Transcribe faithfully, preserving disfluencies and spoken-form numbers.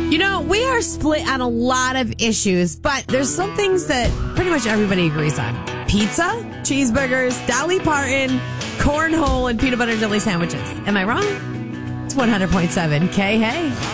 You know, we are split on a lot of issues, but there's some things that pretty much everybody agrees on. Pizza, cheeseburgers, Dolly Parton, cornhole, and peanut butter jelly sandwiches. Am I wrong? It's one hundred point seven K. Hey.